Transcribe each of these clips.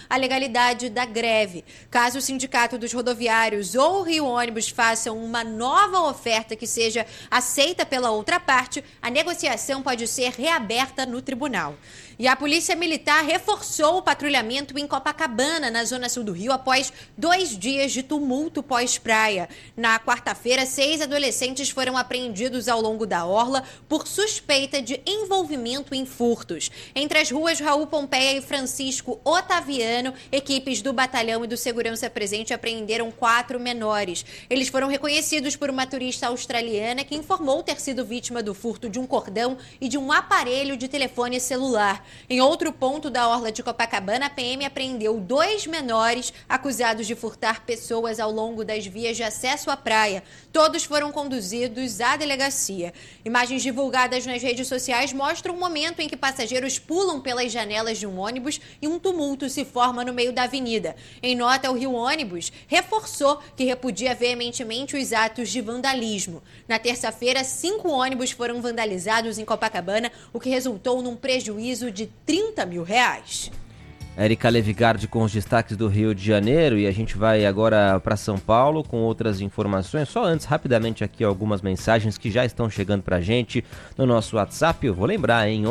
a legalidade da greve. Caso o Sindicato dos Rodoviários ou o Rio Ônibus façam uma nova oferta que seja aceita pela outra parte, a negociação pode ser reaberta no tribunal. E a Polícia Militar reforçou o patrulhamento em Copacabana, na zona sul do Rio, após 2 dias de tumulto pós-praia. Na quarta-feira, 6 adolescentes foram apreendidos ao longo da orla por suspeita de envolvimento em furtos. Entre as ruas Raul Pompeia e Francisco Otaviano, equipes do Batalhão e do Segurança Presente apreenderam 4 menores. Eles foram reconhecidos por uma turista australiana que informou ter sido vítima do furto de um cordão e de um aparelho de telefone celular. Em outro ponto da orla de Copacabana, a PM apreendeu 2 menores acusados de furtar pessoas ao longo das vias de acesso à praia. Todos foram conduzidos à delegacia. Imagens divulgadas nas redes sociais mostram o momento em que passageiros pulam pelas janelas de um ônibus e um tumulto se forma no meio da avenida. Em nota, o Rio Ônibus reforçou que repudia veementemente os atos de vandalismo. Na terça-feira, 5 ônibus foram vandalizados em Copacabana, o que resultou num prejuízo de R$30 mil. Érica Levigardi com os destaques do Rio de Janeiro, e a gente vai agora para São Paulo com outras informações. Só antes, rapidamente aqui algumas mensagens que já estão chegando para a gente no nosso WhatsApp. Eu vou lembrar, em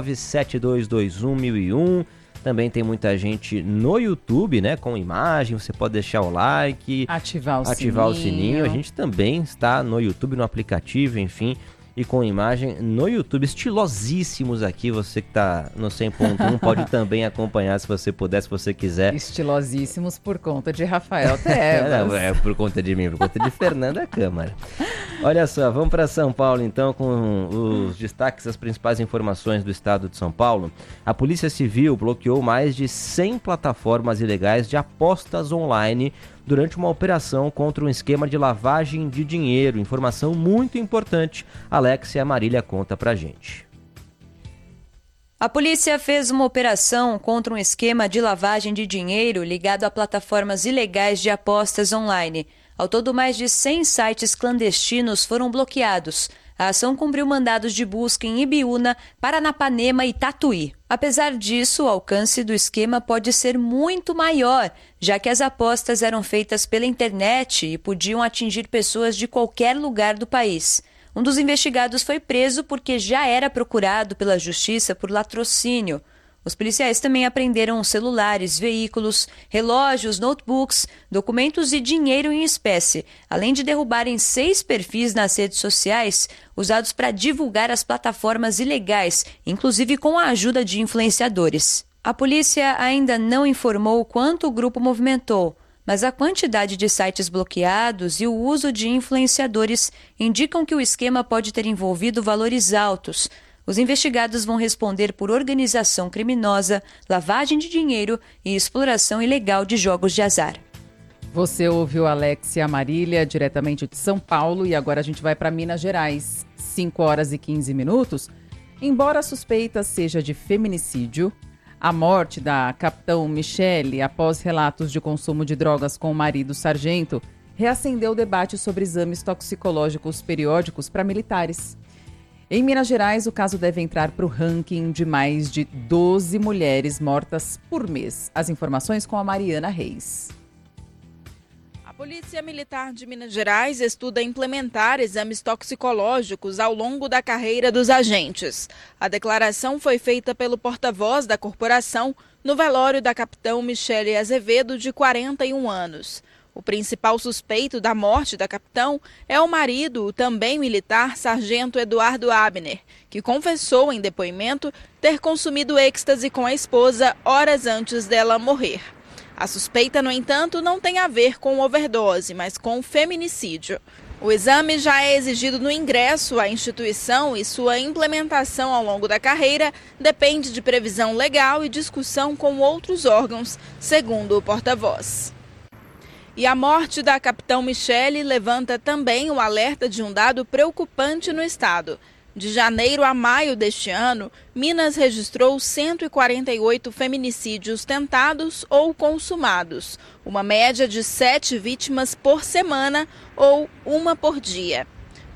11972211001. Também tem muita gente no YouTube, né, com imagem. Você pode deixar o like, ativar o sininho. A gente também está no YouTube, no aplicativo, enfim, e com imagem no YouTube, estilosíssimos aqui. Você que está no 100.1 pode também acompanhar, se você puder, se você quiser. Estilosíssimos por conta de Rafael Tebas. Não, é por conta de mim, por conta de Fernanda Câmara. Olha só, vamos para São Paulo então com os destaques, as principais informações do estado de São Paulo. A Polícia Civil bloqueou mais de 100 plataformas ilegais de apostas online durante uma operação contra um esquema de lavagem de dinheiro. Informação muito importante. Alex e a Marília conta pra gente. A polícia fez uma operação contra um esquema de lavagem de dinheiro ligado a plataformas ilegais de apostas online. Ao todo, mais de 100 sites clandestinos foram bloqueados. A ação cumpriu mandados de busca em Ibiúna, Paranapanema e Tatuí. Apesar disso, o alcance do esquema pode ser muito maior, já que as apostas eram feitas pela internet e podiam atingir pessoas de qualquer lugar do país. Um dos investigados foi preso porque já era procurado pela justiça por latrocínio. Os policiais também apreenderam celulares, veículos, relógios, notebooks, documentos e dinheiro em espécie, além de derrubarem 6 perfis nas redes sociais usados para divulgar as plataformas ilegais, inclusive com a ajuda de influenciadores. A polícia ainda não informou quanto o grupo movimentou, mas a quantidade de sites bloqueados e o uso de influenciadores indicam que o esquema pode ter envolvido valores altos. Os investigados vão responder por organização criminosa, lavagem de dinheiro e exploração ilegal de jogos de azar. Você ouviu Alex e a Marília diretamente de São Paulo, e agora a gente vai para Minas Gerais. 5h15. Embora a suspeita seja de feminicídio, a morte da capitão Michele, após relatos de consumo de drogas com o marido sargento, reacendeu o debate sobre exames toxicológicos periódicos para militares. Em Minas Gerais, o caso deve entrar para o ranking de mais de 12 mulheres mortas por mês. As informações com a Mariana Reis. A Polícia Militar de Minas Gerais estuda implementar exames toxicológicos ao longo da carreira dos agentes. A declaração foi feita pelo porta-voz da corporação no velório da capitão Michele Azevedo, de 41 anos. O principal suspeito da morte da capitão é o marido, o também militar, sargento Eduardo Abner, que confessou em depoimento ter consumido êxtase com a esposa horas antes dela morrer. A suspeita, no entanto, não tem a ver com overdose, mas com feminicídio. O exame já é exigido no ingresso à instituição e sua implementação ao longo da carreira depende de previsão legal e discussão com outros órgãos, segundo o porta-voz. E a morte da capitão Michele levanta também o alerta de um dado preocupante no estado. De janeiro a maio deste ano, Minas registrou 148 feminicídios tentados ou consumados, uma média de 7 vítimas por semana ou uma por dia.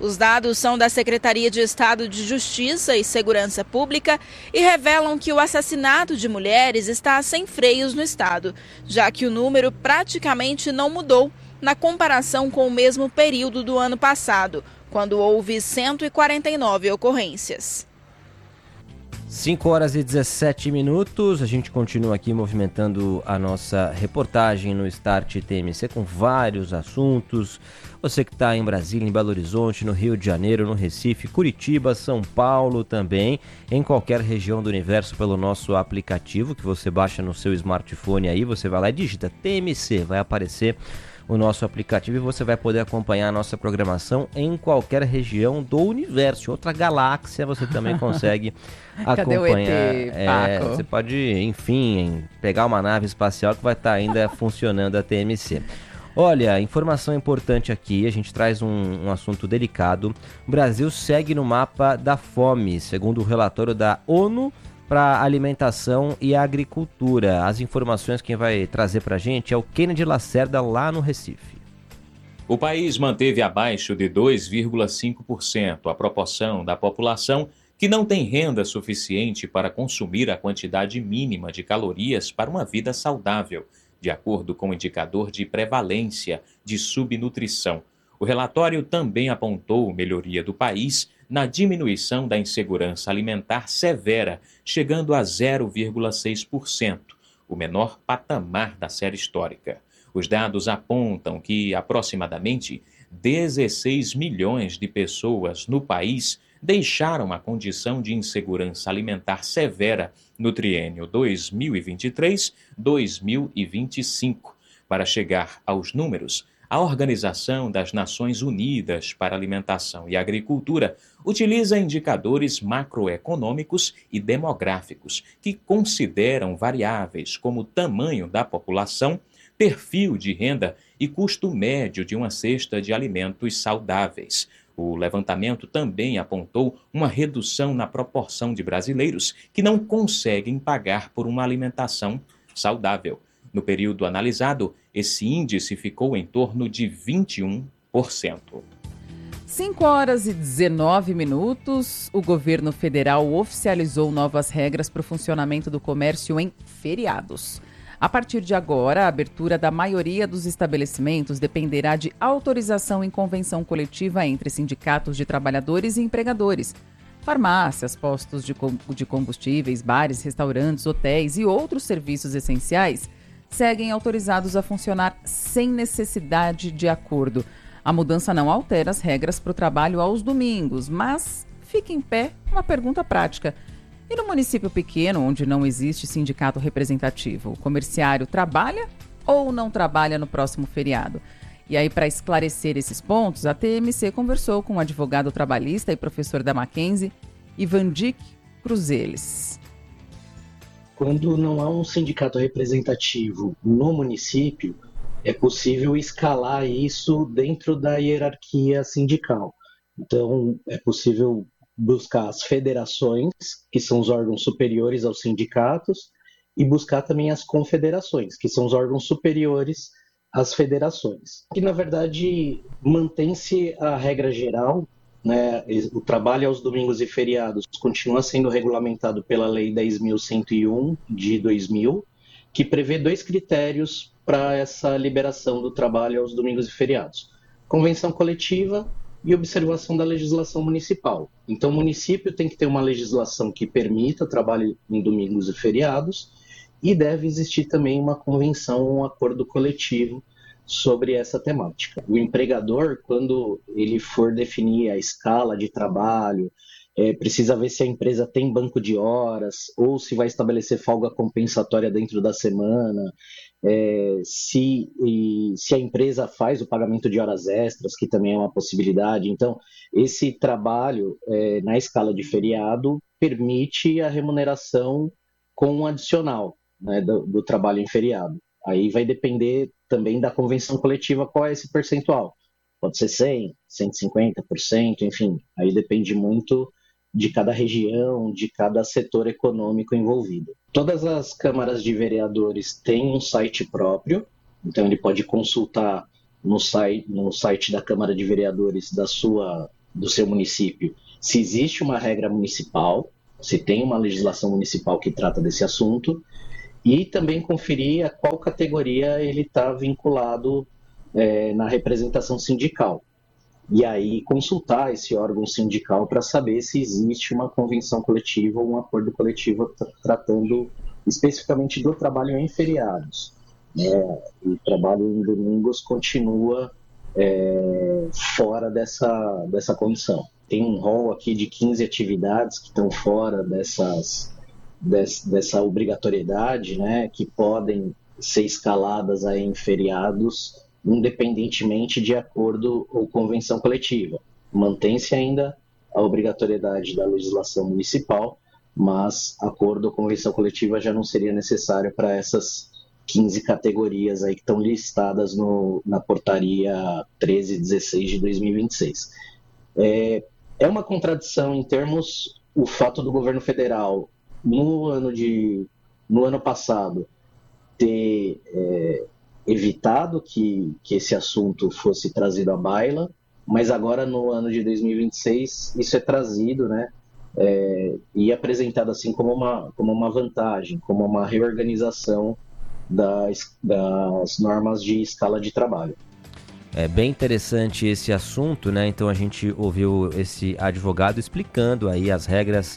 Os dados são da Secretaria de Estado de Justiça e Segurança Pública e revelam que o assassinato de mulheres está sem freios no estado, já que o número praticamente não mudou na comparação com o mesmo período do ano passado, quando houve 149 ocorrências. 5 horas e 17 minutos, a gente continua aqui movimentando a nossa reportagem no Start TMC com vários assuntos. Você que está em Brasília, em Belo Horizonte, no Rio de Janeiro, no Recife, Curitiba, São Paulo também, em qualquer região do universo pelo nosso aplicativo que você baixa no seu smartphone aí, você vai lá e digita TMC, vai aparecer o nosso aplicativo e você vai poder acompanhar a nossa programação em qualquer região do universo. Em outra galáxia você também consegue acompanhar. Cadê o ET, Paco? Você pode, enfim, pegar uma nave espacial que vai estar ainda funcionando a TMC. Olha, informação importante aqui, a gente traz um assunto delicado. O Brasil segue no mapa da fome, segundo o relatório da ONU para alimentação e agricultura. As informações quem vai trazer para a gente é o Kennedy Lacerda, lá no Recife. O país manteve abaixo de 2,5% a proporção da população que não tem renda suficiente para consumir a quantidade mínima de calorias para uma vida saudável, de acordo com o indicador de prevalência de subnutrição. O relatório também apontou melhoria do país na diminuição da insegurança alimentar severa, chegando a 0,6%, o menor patamar da série histórica. Os dados apontam que aproximadamente 16 milhões de pessoas no país deixaram a condição de insegurança alimentar severa no triênio 2023-2025. Para chegar aos números, a Organização das Nações Unidas para Alimentação e Agricultura utiliza indicadores macroeconômicos e demográficos que consideram variáveis como tamanho da população, perfil de renda e custo médio de uma cesta de alimentos saudáveis. O levantamento também apontou uma redução na proporção de brasileiros que não conseguem pagar por uma alimentação saudável. No período analisado, esse índice ficou em torno de 21%. 5 horas e 19 minutos, o governo federal oficializou novas regras para o funcionamento do comércio em feriados. A partir de agora, a abertura da maioria dos estabelecimentos dependerá de autorização em convenção coletiva entre sindicatos de trabalhadores e empregadores. Farmácias, postos de combustíveis, bares, restaurantes, hotéis e outros serviços essenciais seguem autorizados a funcionar sem necessidade de acordo. A mudança não altera as regras para o trabalho aos domingos, mas fica em pé uma pergunta prática. E no município pequeno, onde não existe sindicato representativo, o comerciário trabalha ou não trabalha no próximo feriado? E aí, para esclarecer esses pontos, a TMC conversou com o advogado trabalhista e professor da Mackenzie, Ivandik Cruzeles. Quando não há um sindicato representativo no município, é possível escalar isso dentro da hierarquia sindical. Então, é possível buscar as federações, que são os órgãos superiores aos sindicatos, e buscar também as confederações, que são os órgãos superiores às federações. Que, na verdade, mantém-se a regra geral, né? O trabalho aos domingos e feriados continua sendo regulamentado pela Lei 10.101 de 2000, que prevê 2 critérios para essa liberação do trabalho aos domingos e feriados: convenção coletiva e observação da legislação municipal. Então, o município tem que ter uma legislação que permita o trabalho em domingos e feriados e deve existir também uma convenção, um acordo coletivo sobre essa temática. O empregador, quando ele for definir a escala de trabalho, precisa ver se a empresa tem banco de horas ou se vai estabelecer folga compensatória dentro da semana, se a empresa faz o pagamento de horas extras, que também é uma possibilidade. Então, esse trabalho na escala de feriado permite a remuneração com um adicional, né, do trabalho em feriado. Aí vai depender também da convenção coletiva qual é esse percentual. Pode ser 100%, 150%, enfim, aí depende muito de cada região, de cada setor econômico envolvido. Todas as câmaras de vereadores têm um site próprio, então ele pode consultar no site da Câmara de Vereadores da sua do seu município se existe uma regra municipal, se tem uma legislação municipal que trata desse assunto, e também conferir a qual categoria ele está vinculado na representação sindical. E aí consultar esse órgão sindical para saber se existe uma convenção coletiva ou um acordo coletivo tratando especificamente do trabalho em feriados. O trabalho em domingos continua fora dessa condição. Tem um rol aqui de 15 atividades que estão fora dessa obrigatoriedade, né, que podem ser escaladas aí em feriados, independentemente de acordo ou convenção coletiva. Mantém-se ainda a obrigatoriedade da legislação municipal, mas acordo ou convenção coletiva já não seria necessário para essas 15 categorias aí que estão listadas na portaria 1316 de 2026. É uma contradição em termos, o fato do governo federal, no ano passado, ter evitado que esse assunto fosse trazido à baila, mas agora no ano de 2026 isso é trazido, né, e apresentado assim como uma vantagem, como uma reorganização das normas de escala de trabalho. É bem interessante esse assunto, né? Então a gente ouviu esse advogado explicando aí as regras,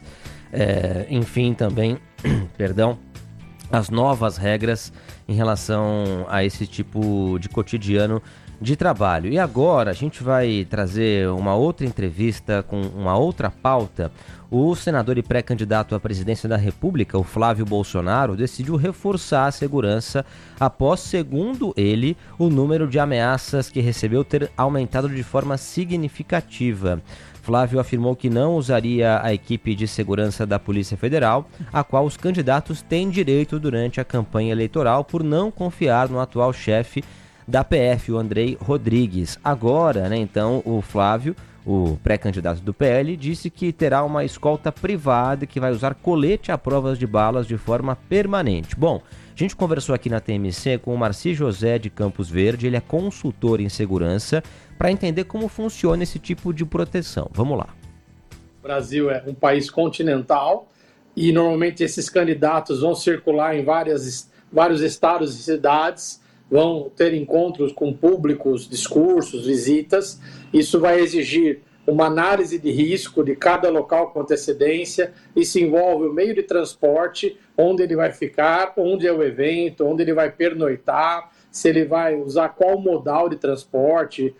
enfim, também, perdão, as novas regras em relação a esse tipo de cotidiano de trabalho. E agora a gente vai trazer uma outra entrevista com uma outra pauta. O senador e pré-candidato à presidência da República, o Flávio Bolsonaro, decidiu reforçar a segurança após, segundo ele, o número de ameaças que recebeu ter aumentado de forma significativa. Flávio afirmou que não usaria a equipe de segurança da Polícia Federal, a qual os candidatos têm direito durante a campanha eleitoral por não confiar no atual chefe da PF, o Andrei Rodrigues. Agora, né, então, o Flávio, o pré-candidato do PL, disse que terá uma escolta privada e que vai usar colete à prova de balas de forma permanente. Bom, a gente conversou aqui na TMC com o Marci José de Campos Verde, ele é consultor em segurança, para entender como funciona esse tipo de proteção. Vamos lá. O Brasil é um país continental e normalmente esses candidatos vão circular em vários estados e cidades, vão ter encontros com públicos, discursos, visitas. Isso vai exigir uma análise de risco de cada local com antecedência. Isso envolve o meio de transporte, onde ele vai ficar, onde é o evento, onde ele vai pernoitar, se ele vai usar qual modal de transporte,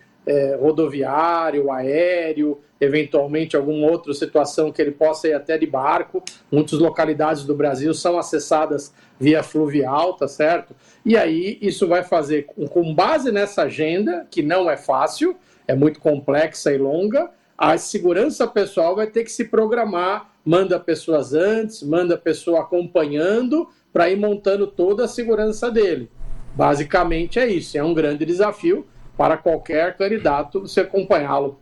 rodoviário, aéreo, eventualmente alguma outra situação que ele possa ir até de barco. Muitas localidades do Brasil são acessadas via fluvial, tá certo? E aí isso vai fazer, com base nessa agenda, que não é fácil, é muito complexa e longa, a segurança pessoal vai ter que se programar, manda pessoas antes, manda pessoa acompanhando, para ir montando toda a segurança dele. Basicamente é isso, é um grande desafio para qualquer candidato você acompanhá-lo.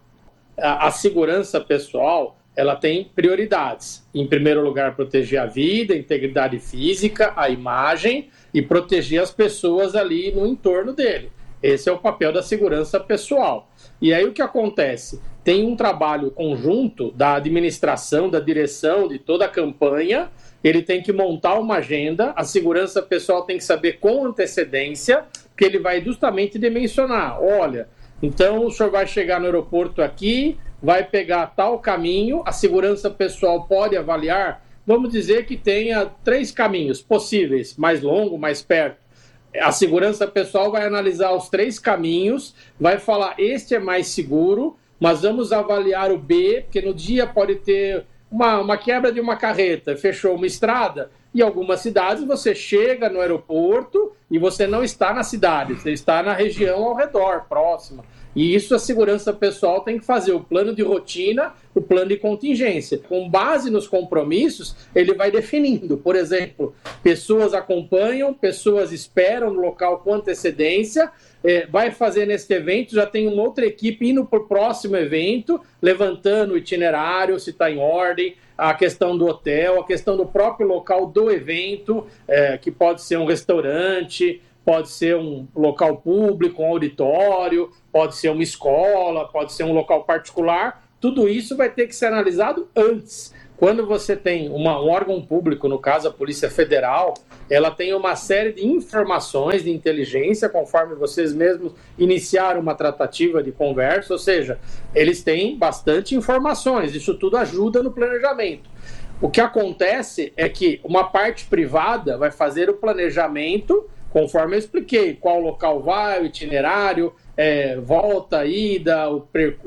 A segurança pessoal, ela tem prioridades. Em primeiro lugar, proteger a vida, a integridade física, a imagem e proteger as pessoas ali no entorno dele. Esse é o papel da segurança pessoal. E aí o que acontece? Tem um trabalho conjunto da administração, da direção, de toda a campanha. Ele tem que montar uma agenda, a segurança pessoal tem que saber com antecedência, porque ele vai justamente dimensionar. Olha, então o senhor vai chegar no aeroporto aqui, vai pegar tal caminho, a segurança pessoal pode avaliar, vamos dizer que tenha 3 caminhos possíveis, mais longo, mais perto. A segurança pessoal vai analisar os 3 caminhos, vai falar, este é mais seguro, mas vamos avaliar o B, porque no dia pode ter uma quebra de uma carreta, fechou uma estrada. Em algumas cidades você chega no aeroporto e você não está na cidade, você está na região ao redor, próxima. E isso a segurança pessoal tem que fazer o plano de rotina, o plano de contingência. Com base nos compromissos, ele vai definindo. Por exemplo, pessoas acompanham, pessoas esperam no local com antecedência, vai fazer neste evento, já tem uma outra equipe indo para o próximo evento, levantando o itinerário, se está em ordem, a questão do hotel, a questão do próprio local do evento, que pode ser um restaurante, pode ser um local público, um auditório, pode ser uma escola, pode ser um local particular, tudo isso vai ter que ser analisado antes. Quando você tem um órgão público, no caso a Polícia Federal, ela tem uma série de informações de inteligência, conforme vocês mesmos iniciaram uma tratativa de conversa, ou seja, eles têm bastante informações, isso tudo ajuda no planejamento. O que acontece é que uma parte privada vai fazer o planejamento, conforme eu expliquei, qual local vai, o itinerário, volta, ida, o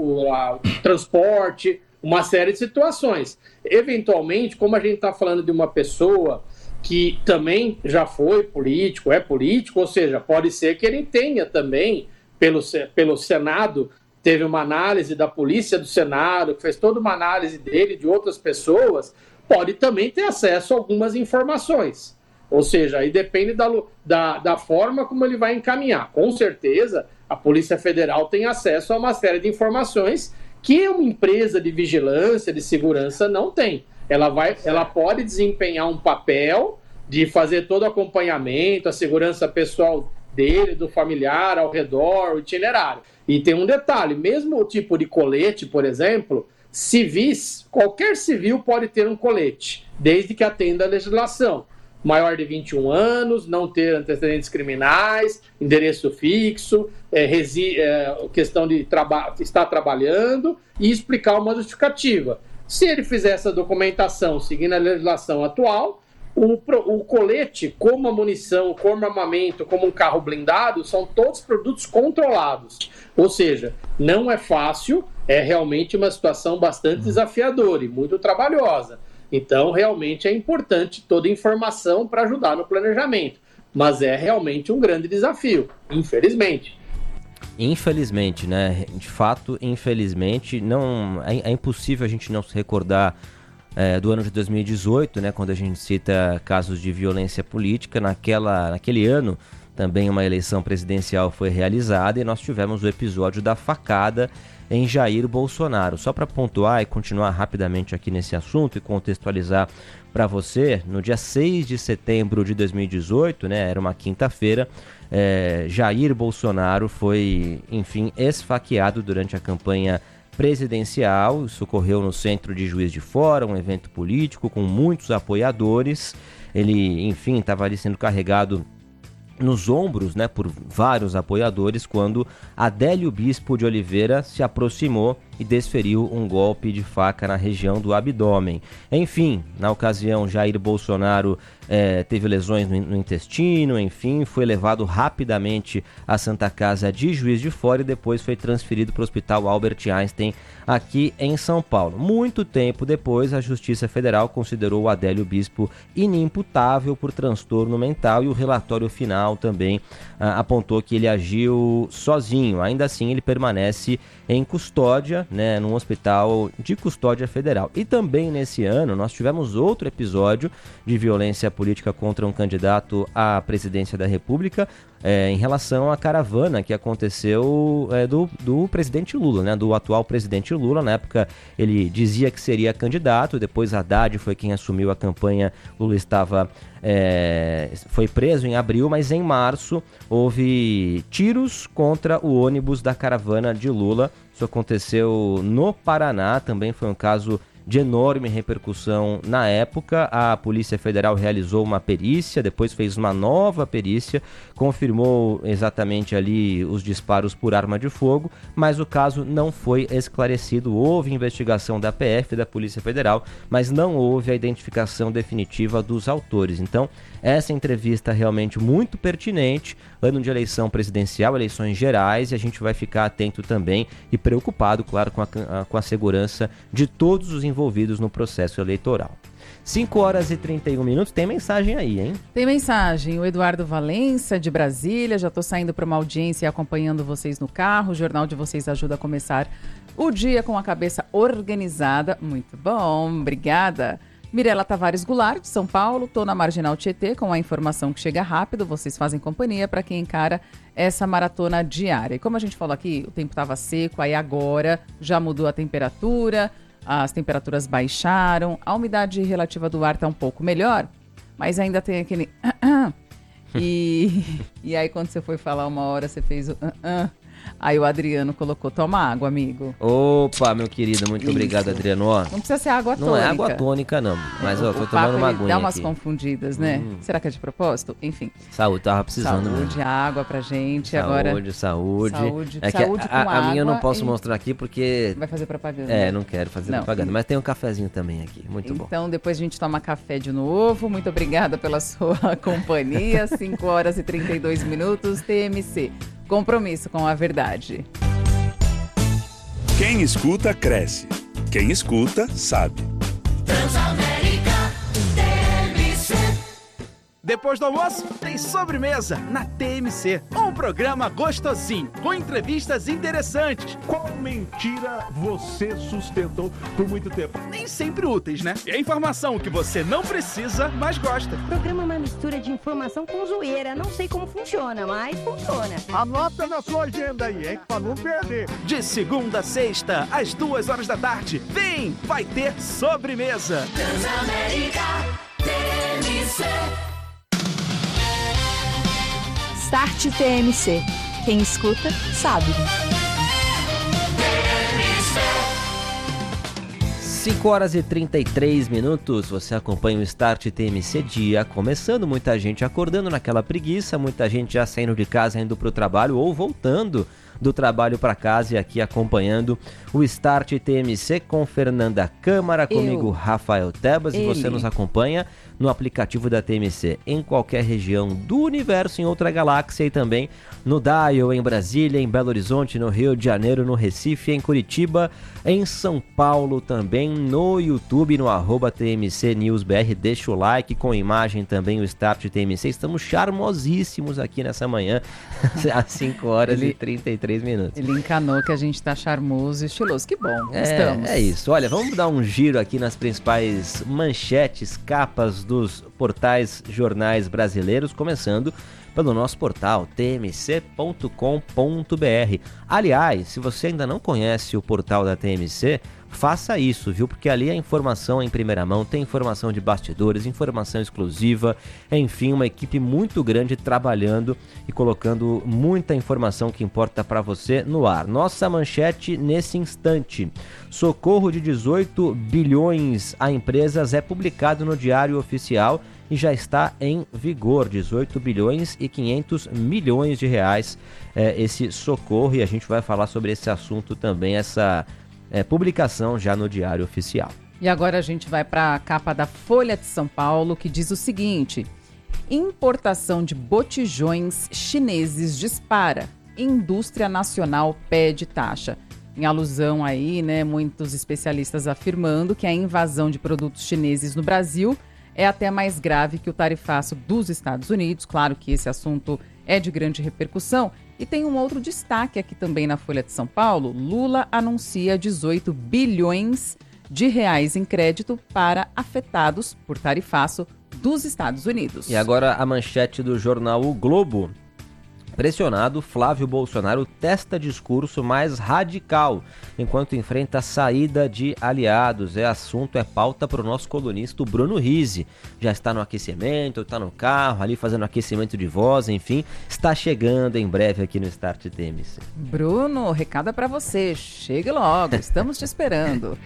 transporte, uma série de situações. Eventualmente, como a gente está falando de uma pessoa que também já foi político, é político, ou seja, pode ser que ele tenha também, pelo Senado, teve uma análise da Polícia do Senado, que fez toda uma análise dele, de outras pessoas, pode também ter acesso a algumas informações. Ou seja, aí depende da forma como ele vai encaminhar. Com certeza, a Polícia Federal tem acesso a uma série de informações que uma empresa de vigilância, de segurança não tem. Ela pode desempenhar um papel de fazer todo o acompanhamento, a segurança pessoal dele, do familiar, ao redor, o itinerário. E tem um detalhe, mesmo o tipo de colete, por exemplo, civis, qualquer civil pode ter um colete, desde que atenda à legislação. Maior de 21 anos, não ter antecedentes criminais, endereço fixo, questão de estar trabalhando e explicar uma justificativa. Se ele fizer essa documentação seguindo a legislação atual, o colete, como a munição, como armamento, como um carro blindado, são todos produtos controlados. Ou seja, não é fácil, é realmente uma situação bastante desafiadora e muito trabalhosa. Então, realmente é importante toda a informação para ajudar no planejamento. Mas é realmente um grande desafio, infelizmente. Infelizmente, né? De fato, infelizmente, não é impossível a gente não se recordar do ano de 2018, né? Quando a gente cita casos de violência política. Naquele ano, também uma eleição presidencial foi realizada e nós tivemos o episódio da facada em Jair Bolsonaro. Só para pontuar e continuar rapidamente aqui nesse assunto e contextualizar para você, no dia 6 de setembro de 2018, né, era uma quinta-feira, Jair Bolsonaro foi, enfim, esfaqueado durante a campanha presidencial. Isso ocorreu no centro de Juiz de Fora, um evento político com muitos apoiadores. Ele, enfim, estava ali sendo carregado nos ombros, né, por vários apoiadores, quando Adélio Bispo de Oliveira se aproximou e desferiu um golpe de faca na região do abdômen. Enfim, na ocasião, Jair Bolsonaro teve lesões no intestino, enfim, foi levado rapidamente à Santa Casa de Juiz de Fora e depois foi transferido para o Hospital Albert Einstein, aqui em São Paulo. Muito tempo depois, a Justiça Federal considerou o Adélio Bispo inimputável por transtorno mental e o relatório final também apontou que ele agiu sozinho. Ainda assim, ele permanece em custódia, né, num hospital de custódia federal. E também nesse ano nós tivemos outro episódio de violência política contra um candidato à presidência da República, em relação à caravana que aconteceu do presidente Lula, né, do atual presidente Lula. Na época ele dizia que seria candidato, depois Haddad foi quem assumiu a campanha. Lula foi preso em abril, mas em março houve tiros contra o ônibus da caravana de Lula. Isso aconteceu no Paraná, também foi um caso de enorme repercussão na época. A Polícia Federal realizou uma perícia, depois fez uma nova perícia, confirmou exatamente ali os disparos por arma de fogo, mas o caso não foi esclarecido. Houve investigação da PF, da Polícia Federal, mas não houve a identificação definitiva dos autores. Então, essa entrevista é realmente muito pertinente, ano de eleição presidencial, eleições gerais, e a gente vai ficar atento também e preocupado, claro, com a segurança de todos os envolvidos no processo eleitoral. 5h31, tem mensagem aí, hein? Tem mensagem, o Eduardo Valença, de Brasília, já estou saindo para uma audiência e acompanhando vocês no carro, o jornal de vocês ajuda a começar o dia com a cabeça organizada, muito bom, obrigada. Mirela Tavares Goulart, de São Paulo, estou na Marginal Tietê com a informação que chega rápido, vocês fazem companhia para quem encara essa maratona diária. E como a gente falou aqui, o tempo estava seco, aí agora já mudou a temperatura, as temperaturas baixaram, a umidade relativa do ar está um pouco melhor, mas ainda tem aquele... E aí quando você foi falar uma hora, você fez o... Aí o Adriano colocou, toma água, amigo. Opa, meu querido, muito obrigado, Adriano. Ó, não precisa ser água tônica. Não é água tônica, não. Mas ó, tô tomando uma aguinha dá umas aqui. Confundidas, né? Será que é de propósito? Enfim. Saúde, tava precisando. Saúde, água pra gente. Saúde, agora... saúde. É que saúde com a minha eu não posso e... mostrar aqui porque... Vai fazer propaganda. Não quero fazer propaganda. Mas tem um cafezinho também aqui, muito bom. Então, depois a gente toma café de novo. Muito obrigada pela sua companhia. 5 horas e 32 minutos, TMC. Compromisso com a verdade. Quem escuta, cresce. Quem escuta, sabe. Transamérica TMC. Depois do almoço, tem sobremesa na TMC. Um programa gostosinho, com entrevistas interessantes. Qual mentira você sustentou por muito tempo? Nem sempre úteis, né? E a informação que você não precisa, mas gosta. O programa é uma mistura de informação com zoeira. Não sei como funciona, mas funciona. Anota na sua agenda aí, hein? Pra não perder. De segunda a sexta, às 2 horas da tarde. Vem, vai ter sobremesa. Transamérica TMC. Start TMC. Quem escuta, sabe. 5 horas e 33 minutos, você acompanha o Start TMC Dia, começando, muita gente acordando naquela preguiça, muita gente já saindo de casa, indo para o trabalho ou voltando do trabalho para casa e aqui acompanhando o Start TMC com Fernanda Câmara, comigo Rafael Tebas, e você nos acompanha no aplicativo da TMC em qualquer região do universo, em outra galáxia, e também no Dial, em Brasília, em Belo Horizonte, no Rio de Janeiro, no Recife, em Curitiba, em São Paulo, também no YouTube, no @TMC News BR. Deixa o like, com imagem também, o Start TMC. Estamos charmosíssimos aqui nessa manhã, às 5 horas e 33 minutos. Ele encanou que a gente tá charmoso e estiloso. Que bom, estamos. É isso. Olha, vamos dar um giro aqui nas principais manchetes, capas dos portais jornais brasileiros, começando pelo nosso portal tmc.com.br. Aliás, se você ainda não conhece o portal da TMC, faça isso, viu? Porque ali a informação em primeira mão, tem informação de bastidores, informação exclusiva, enfim, uma equipe muito grande trabalhando e colocando muita informação que importa para você no ar. Nossa manchete nesse instante: socorro de 18 bilhões a empresas é publicado no Diário Oficial e já está em vigor. 18 bilhões e 500 milhões de reais esse socorro, e a gente vai falar sobre esse assunto também, essa publicação já no Diário Oficial. E agora a gente vai para a capa da Folha de São Paulo, que diz o seguinte: importação de botijões chineses dispara, indústria nacional pede taxa. Em alusão aí, né, muitos especialistas afirmando que a invasão de produtos chineses no Brasil é até mais grave que o tarifaço dos Estados Unidos. Claro que esse assunto é de grande repercussão. E tem um outro destaque aqui também na Folha de São Paulo: Lula anuncia 18 bilhões de reais em crédito para afetados por tarifaço dos Estados Unidos. E agora a manchete do jornal O Globo: pressionado, Flávio Bolsonaro testa discurso mais radical enquanto enfrenta a saída de aliados. É pauta para o nosso colunista Bruno Rizzi. Já está no aquecimento, está no carro, ali fazendo aquecimento de voz, enfim, está chegando em breve aqui no Start TMC. Bruno, recado é para você, chegue logo, estamos te esperando.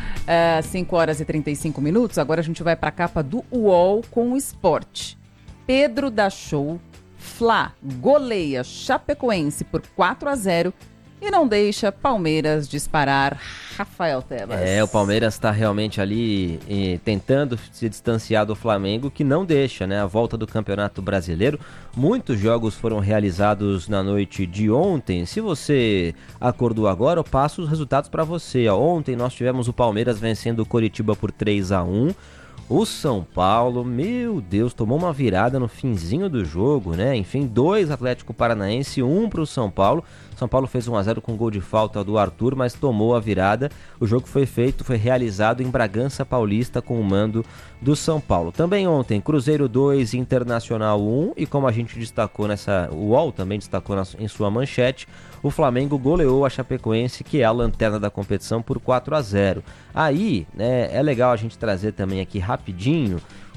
5 horas e 35 minutos, agora a gente vai para a capa do UOL com o esporte. Pedro dá show, Fla goleia Chapecoense por 4-0 e não deixa Palmeiras disparar. Rafael Tebas. O Palmeiras está realmente ali tentando se distanciar do Flamengo, que não deixa, né? A volta do Campeonato Brasileiro. Muitos jogos foram realizados na noite de ontem. Se você acordou agora, eu passo os resultados para você. Ontem nós tivemos o Palmeiras vencendo o Coritiba por 3-1. O São Paulo, meu Deus, tomou uma virada no finzinho do jogo, né? Enfim, 2 Atlético Paranaense, 1 para o São Paulo. São Paulo fez 1-0 com gol de falta do Arthur, mas tomou a virada. O jogo foi realizado em Bragança Paulista com o mando do São Paulo. Também ontem, Cruzeiro 2, Internacional 1. E como a gente destacou o UOL também destacou em sua manchete, o Flamengo goleou a Chapecoense, que é a lanterna da competição, por 4-0. Aí, né, é legal a gente trazer também aqui rapidinho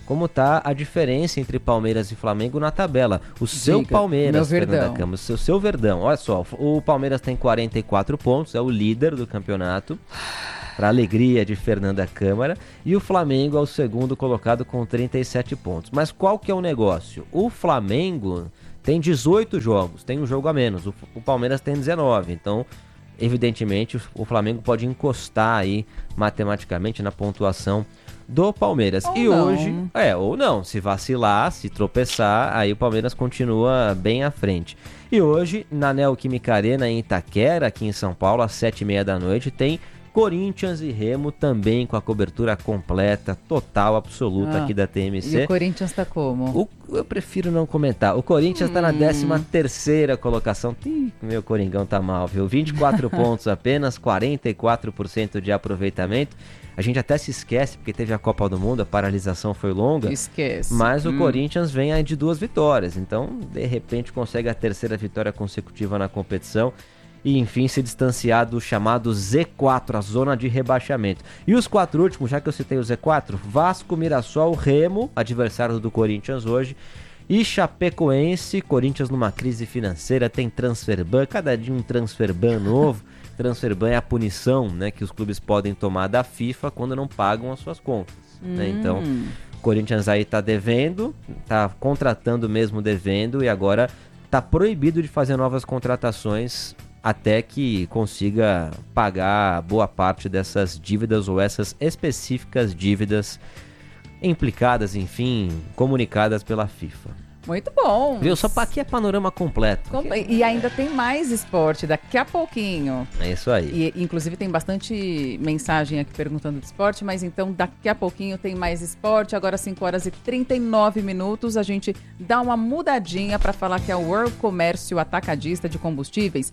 como tá a diferença entre Palmeiras e Flamengo na tabela. O seu Palmeiras, Fernanda Campos, o seu Verdão. Olha só, o Palmeiras tem 44 pontos, é o líder do campeonato, para alegria de Fernanda Câmara, e o Flamengo é o segundo colocado com 37 pontos. Mas qual que é o negócio? O Flamengo tem 18 jogos, tem um jogo a menos, o Palmeiras tem 19, então evidentemente o Flamengo pode encostar aí matematicamente na pontuação do Palmeiras. Ou e não. hoje, ou não, se vacilar, se tropeçar, aí o Palmeiras continua bem à frente. E hoje, na Neoquímica Arena em Itaquera, aqui em São Paulo, às 7h30 da noite, tem Corinthians e Remo também com a cobertura completa, total, absoluta aqui da TMC. E o Corinthians tá como? Eu prefiro não comentar. O Corinthians tá na 13ª colocação. Ih, meu Coringão tá mal, viu? 24 pontos apenas, 44% de aproveitamento. A gente até se esquece, porque teve a Copa do Mundo, a paralisação foi longa. Esquece. Mas o Corinthians vem aí de 2 vitórias. Então, de repente, consegue a 3ª vitória consecutiva na competição. E, enfim, se distanciar do chamado Z4, a zona de rebaixamento. E os 4 últimos, já que eu citei o Z4, Vasco, Mirassol, Remo, adversário do Corinthians hoje, e Chapecoense. Corinthians numa crise financeira, tem transferban, cada dia um transferban novo. Transferban é a punição, né, que os clubes podem tomar da FIFA quando não pagam as suas contas. Né? Então, o Corinthians aí tá devendo, tá contratando mesmo devendo, e agora tá proibido de fazer novas contratações até que consiga pagar boa parte dessas dívidas ou essas específicas dívidas implicadas, enfim, comunicadas pela FIFA. Muito bom. Viu? Só para aqui é panorama completo. E ainda tem mais esporte daqui a pouquinho. É isso aí. E, inclusive, tem bastante mensagem aqui perguntando de esporte, mas então daqui a pouquinho tem mais esporte. Agora 5h39, a gente dá uma mudadinha para falar que a World Comércio Atacadista de Combustíveis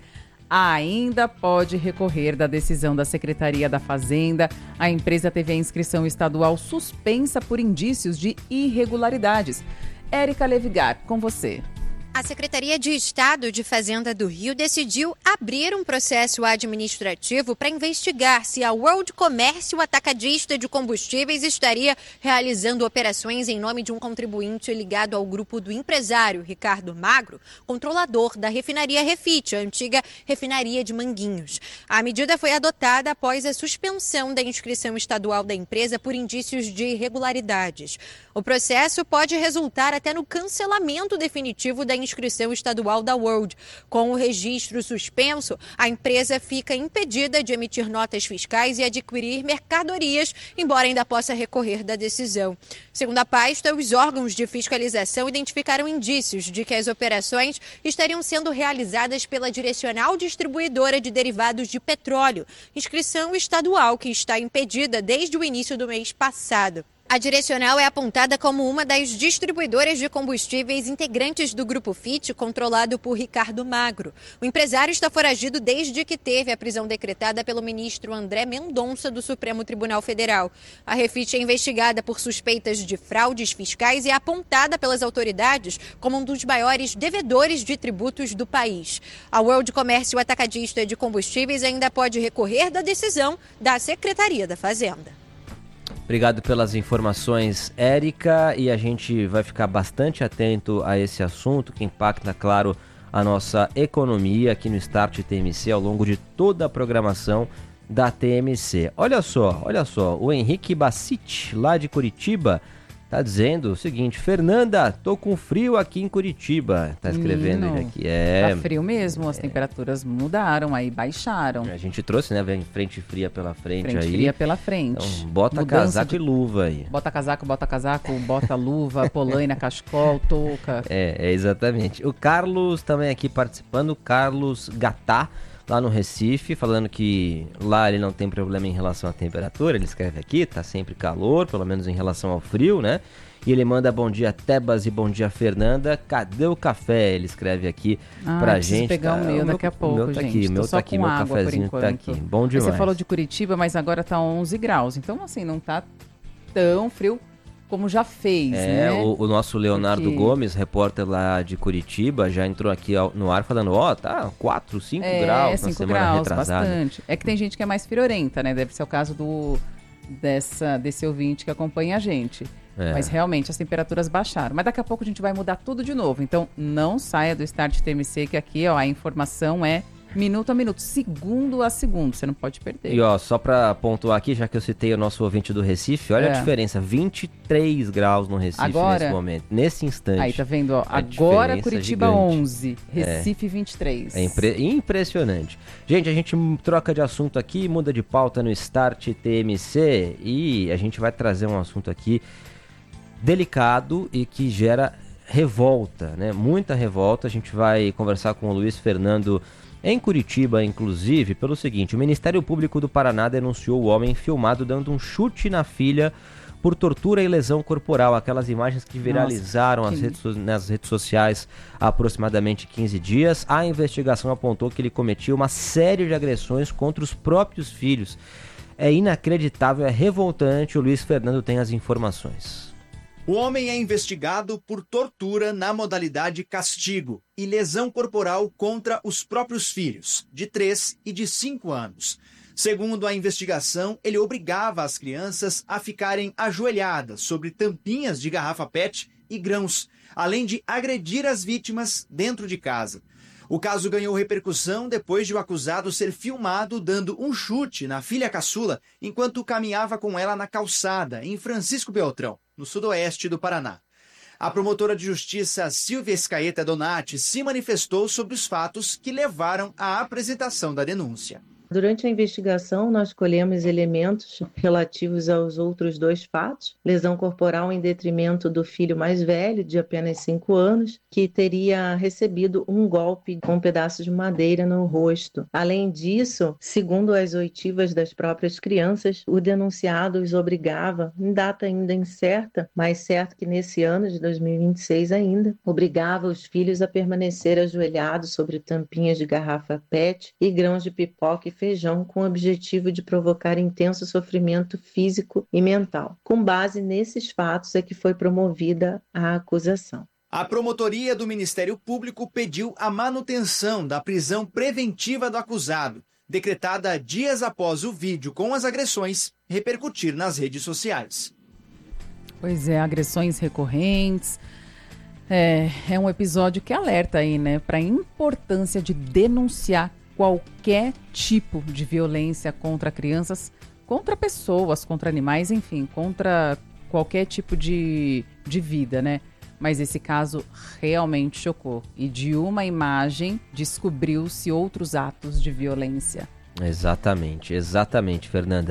ainda pode recorrer da decisão da Secretaria da Fazenda. A empresa teve a inscrição estadual suspensa por indícios de irregularidades. Érica Levigar, com você. A Secretaria de Estado de Fazenda do Rio decidiu abrir um processo administrativo para investigar se a World Comércio Atacadista de Combustíveis estaria realizando operações em nome de um contribuinte ligado ao grupo do empresário Ricardo Magro, controlador da refinaria Refit, a antiga refinaria de Manguinhos. A medida foi adotada após a suspensão da inscrição estadual da empresa por indícios de irregularidades. O processo pode resultar até no cancelamento definitivo da inscrição estadual da World. Com o registro suspenso, a empresa fica impedida de emitir notas fiscais e adquirir mercadorias, embora ainda possa recorrer da decisão. Segundo a pasta, os órgãos de fiscalização identificaram indícios de que as operações estariam sendo realizadas pela Direcional Distribuidora de Derivados de Petróleo, inscrição estadual que está impedida desde o início do mês passado. A Direcional é apontada como uma das distribuidoras de combustíveis integrantes do Grupo Fit, controlado por Ricardo Magro. O empresário está foragido desde que teve a prisão decretada pelo ministro André Mendonça do Supremo Tribunal Federal. A Refit é investigada por suspeitas de fraudes fiscais e é apontada pelas autoridades como um dos maiores devedores de tributos do país. A World Comércio Atacadista de Combustíveis ainda pode recorrer da decisão da Secretaria da Fazenda. Obrigado pelas informações, Érica, e a gente vai ficar bastante atento a esse assunto que impacta, claro, a nossa economia aqui no Start TMC ao longo de toda a programação da TMC. Olha só, o Henrique Bassiti, lá de Curitiba, tá dizendo o seguinte: Fernanda, tô com frio aqui em Curitiba. Tá escrevendo ele aqui. Tá frio mesmo, as temperaturas mudaram, aí baixaram. A gente trouxe, né, vem frente fria pela frente aí. Fria pela frente. Então, bota casaco e luva aí. Bota casaco, bota luva, polaina, cachecol, touca. É, exatamente. O Carlos também aqui participando, o Carlos Gatá, lá no Recife, falando que lá ele não tem problema em relação à temperatura. Ele escreve aqui, tá sempre calor, pelo menos em relação ao frio, né? E ele manda bom dia Tebas e bom dia Fernanda, cadê o café? Ele escreve aqui pra gente. Pegar o meu daqui a pouco, meu tá gente. Aqui, meu tá aqui, meu cafezinho tá aqui. Bom demais. Você falou de Curitiba, mas agora tá 11 graus, então assim, não tá tão frio como já fez, né? O nosso Leonardo Gomes, repórter lá de Curitiba, já entrou aqui no ar falando, tá 4, 5 graus na semana retrasada. Bastante. É que tem gente que é mais friorenta, né? Deve ser o caso desse ouvinte que acompanha a gente. Mas realmente as temperaturas baixaram. Mas daqui a pouco a gente vai mudar tudo de novo. Então não saia do Start TMC, que aqui a informação é minuto a minuto, segundo a segundo. Você não pode perder. E só pra pontuar aqui, já que eu citei o nosso ouvinte do Recife, olha a diferença, 23 graus no Recife agora, nesse momento, nesse instante. Aí, tá vendo? Agora Curitiba gigante. 11, Recife 23. É impressionante. Gente, a gente troca de assunto aqui, muda de pauta no Start TMC e a gente vai trazer um assunto aqui delicado e que gera revolta, né? Muita revolta. A gente vai conversar com o Luiz Fernando em Curitiba, inclusive, pelo seguinte: o Ministério Público do Paraná denunciou o homem filmado dando um chute na filha por tortura e lesão corporal. Aquelas imagens que viralizaram nas redes sociais há aproximadamente 15 dias. A investigação apontou que ele cometia uma série de agressões contra os próprios filhos. É inacreditável, é revoltante. O Luiz Fernando tem as informações. O homem é investigado por tortura na modalidade castigo e lesão corporal contra os próprios filhos, de 3 e de 5 anos. Segundo a investigação, ele obrigava as crianças a ficarem ajoelhadas sobre tampinhas de garrafa PET e grãos, além de agredir as vítimas dentro de casa. O caso ganhou repercussão depois de o acusado ser filmado dando um chute na filha caçula enquanto caminhava com ela na calçada, em Francisco Beltrão, no sudoeste do Paraná. A promotora de justiça Silvia Escaeta Donati se manifestou sobre os fatos que levaram à apresentação da denúncia. Durante a investigação, nós colhemos elementos relativos aos outros 2 fatos. Lesão corporal em detrimento do filho mais velho, de apenas 5 anos, que teria recebido um golpe com um pedaço de madeira no rosto. Além disso, segundo as oitivas das próprias crianças, o denunciado os obrigava, em data ainda incerta, mas certo que nesse ano de 2026 ainda, obrigava os filhos a permanecer ajoelhados sobre tampinhas de garrafa PET e grãos de pipoca e feijão, com o objetivo de provocar intenso sofrimento físico e mental. Com base nesses fatos é que foi promovida a acusação. A promotoria do Ministério Público pediu a manutenção da prisão preventiva do acusado, decretada dias após o vídeo com as agressões repercutir nas redes sociais. Pois é, agressões recorrentes. É um episódio que alerta aí, né, para a importância de denunciar qualquer tipo de violência contra crianças, contra pessoas, contra animais, enfim, contra qualquer tipo de vida, né? Mas esse caso realmente chocou. E de uma imagem descobriu-se outros atos de violência. Exatamente, Fernanda.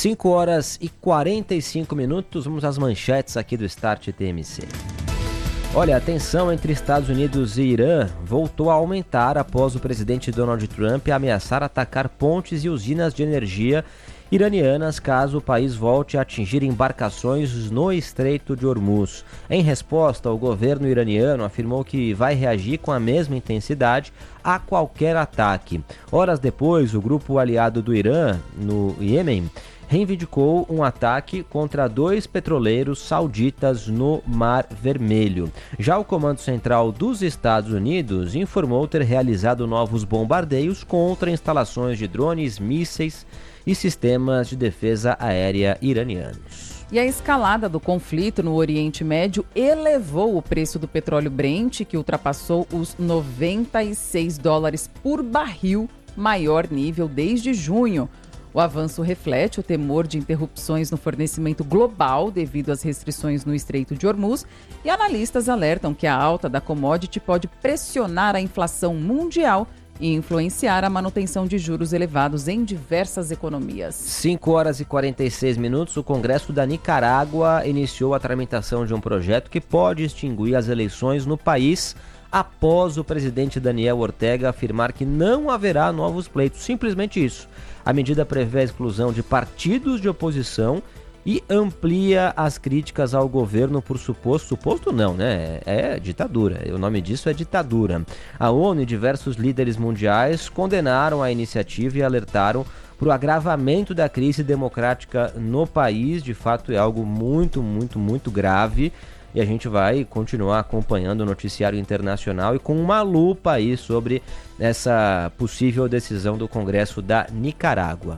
5h45, vamos às manchetes aqui do Start TMC. Olha, a tensão entre Estados Unidos e Irã voltou a aumentar após o presidente Donald Trump ameaçar atacar pontes e usinas de energia iranianas caso o país volte a atingir embarcações no Estreito de Hormuz. Em resposta, o governo iraniano afirmou que vai reagir com a mesma intensidade a qualquer ataque. Horas depois, o grupo aliado do Irã, no Iêmen, reivindicou um ataque contra 2 petroleiros sauditas no Mar Vermelho. Já o Comando Central dos Estados Unidos informou ter realizado novos bombardeios contra instalações de drones, mísseis e sistemas de defesa aérea iranianos. E a escalada do conflito no Oriente Médio elevou o preço do petróleo Brent, que ultrapassou os $96 por barril, maior nível desde junho. O avanço reflete o temor de interrupções no fornecimento global devido às restrições no Estreito de Hormuz, e analistas alertam que a alta da commodity pode pressionar a inflação mundial e influenciar a manutenção de juros elevados em diversas economias. 5h46, o Congresso da Nicarágua iniciou a tramitação de um projeto que pode extinguir as eleições no país após o presidente Daniel Ortega afirmar que não haverá novos pleitos. Simplesmente isso. A medida prevê a exclusão de partidos de oposição e amplia as críticas ao governo por suposto não, né? É ditadura, o nome disso é ditadura. A ONU e diversos líderes mundiais condenaram a iniciativa e alertaram para o agravamento da crise democrática no país. De fato é algo muito grave. E a gente vai continuar acompanhando o noticiário internacional e com uma lupa aí sobre essa possível decisão do Congresso da Nicarágua.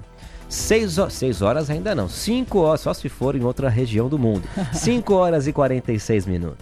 6 horas ainda não, 5 horas, só se for em outra região do mundo. 5 horas e 46 minutos.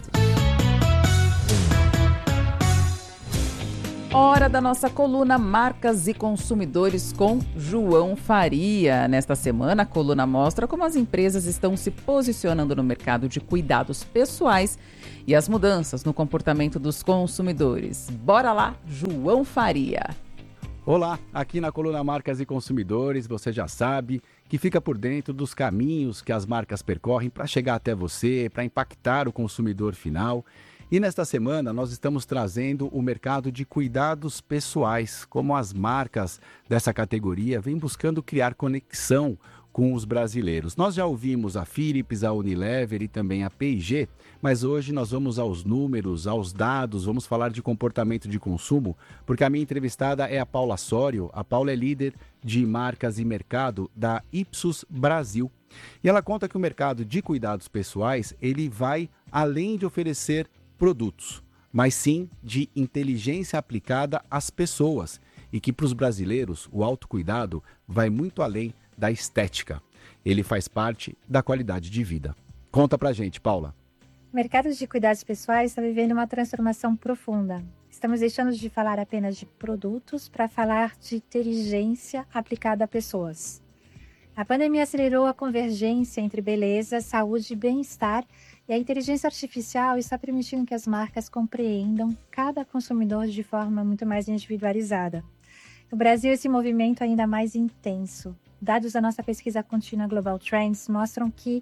Hora da nossa coluna Marcas e Consumidores com João Faria. Nesta semana, a coluna mostra como as empresas estão se posicionando no mercado de cuidados pessoais e as mudanças no comportamento dos consumidores. Bora lá, João Faria. Olá, aqui na coluna Marcas e Consumidores, você já sabe que fica por dentro dos caminhos que as marcas percorrem para chegar até você, para impactar o consumidor final. E nesta semana nós estamos trazendo o mercado de cuidados pessoais, como as marcas dessa categoria vêm buscando criar conexão com os brasileiros. Nós já ouvimos a Philips, a Unilever e também a P&G, mas hoje nós vamos aos números, aos dados, vamos falar de comportamento de consumo, porque a minha entrevistada é a Paula Sório. A Paula é líder de marcas e mercado da Ipsos Brasil. E ela conta que o mercado de cuidados pessoais, ele vai além de oferecer produtos, mas sim de inteligência aplicada às pessoas e que para os brasileiros o autocuidado vai muito além da estética. Ele faz parte da qualidade de vida. Conta pra gente, Paula. O mercado de cuidados pessoais está vivendo uma transformação profunda. Estamos deixando de falar apenas de produtos para falar de inteligência aplicada a pessoas. A pandemia acelerou a convergência entre beleza, saúde e bem-estar, e a inteligência artificial está permitindo que as marcas compreendam cada consumidor de forma muito mais individualizada. No Brasil, esse movimento é ainda mais intenso. Dados da nossa pesquisa contínua Global Trends mostram que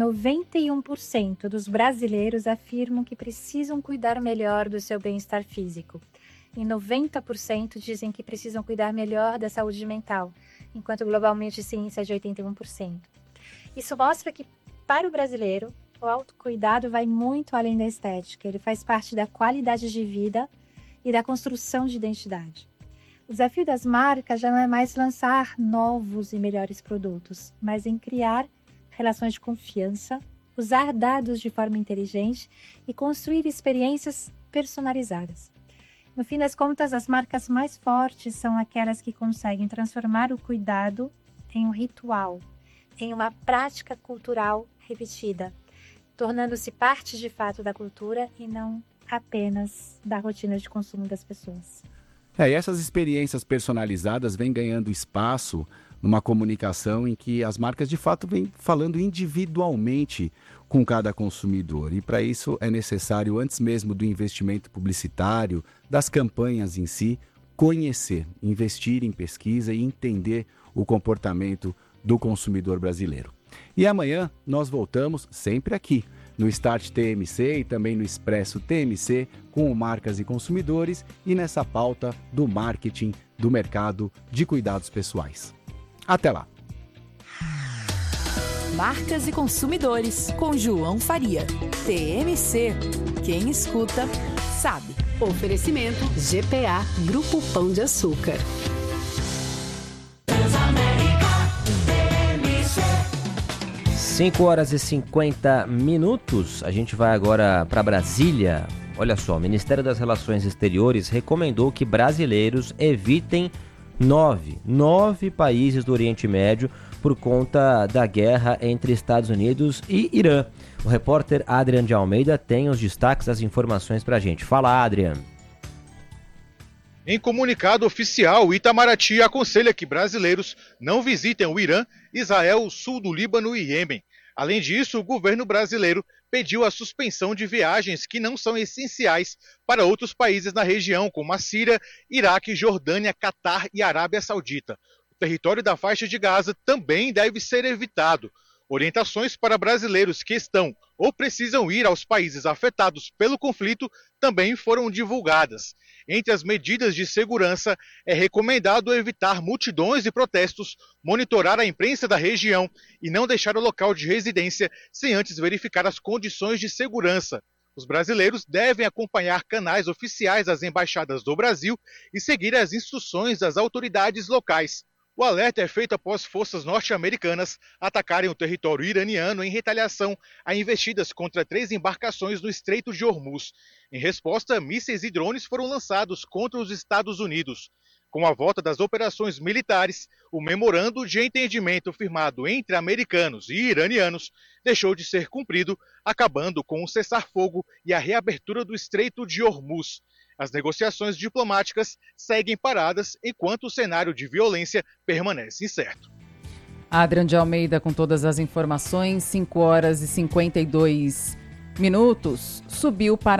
91% dos brasileiros afirmam que precisam cuidar melhor do seu bem-estar físico. E 90% dizem que precisam cuidar melhor da saúde mental, enquanto globalmente esse índice é de 81%. Isso mostra que, para o brasileiro, o autocuidado vai muito além da estética. Ele faz parte da qualidade de vida e da construção de identidade. O desafio das marcas já não é mais lançar novos e melhores produtos, mas em criar relações de confiança, usar dados de forma inteligente e construir experiências personalizadas. No fim das contas, as marcas mais fortes são aquelas que conseguem transformar o cuidado em um ritual, em uma prática cultural repetida, tornando-se parte de fato da cultura e não apenas da rotina de consumo das pessoas. E essas experiências personalizadas vêm ganhando espaço numa comunicação em que as marcas de fato vêm falando individualmente com cada consumidor. E para isso é necessário, antes mesmo do investimento publicitário, das campanhas em si, conhecer, investir em pesquisa e entender o comportamento do consumidor brasileiro. E amanhã nós voltamos sempre aqui no Start TMC e também no Expresso TMC com o Marcas e Consumidores e nessa pauta do marketing do mercado de cuidados pessoais. Até lá! Marcas e Consumidores, com João Faria. TMC. Quem escuta, sabe. Oferecimento GPA Grupo Pão de Açúcar. 5 horas e 50 minutos. A gente vai agora para Brasília. Olha só, o Ministério das Relações Exteriores recomendou que brasileiros evitem 9 países do Oriente Médio por conta da guerra entre Estados Unidos e Irã. O repórter Adrian de Almeida tem os destaques das informações para a gente. Fala, Adrian. Em comunicado oficial, o Itamaraty aconselha que brasileiros não visitem o Irã, Israel, o sul do Líbano e Iêmen. Além disso, o governo brasileiro pediu a suspensão de viagens que não são essenciais para outros países na região, como a Síria, Iraque, Jordânia, Catar e Arábia Saudita. O território da faixa de Gaza também deve ser evitado. Orientações para brasileiros que estão ou precisam ir aos países afetados pelo conflito também foram divulgadas. Entre as medidas de segurança, é recomendado evitar multidões e protestos, monitorar a imprensa da região e não deixar o local de residência sem antes verificar as condições de segurança. Os brasileiros devem acompanhar canais oficiais das embaixadas do Brasil e seguir as instruções das autoridades locais. O alerta é feito após forças norte-americanas atacarem o território iraniano em retaliação a investidas contra 3 embarcações no Estreito de Hormuz. Em resposta, mísseis e drones foram lançados contra os Estados Unidos. Com a volta das operações militares, o memorando de entendimento firmado entre americanos e iranianos deixou de ser cumprido, acabando com o cessar-fogo e a reabertura do Estreito de Hormuz. As negociações diplomáticas seguem paradas enquanto o cenário de violência permanece incerto. Adrian de Almeida com todas as informações, 5 horas e 52 minutos. Subiu para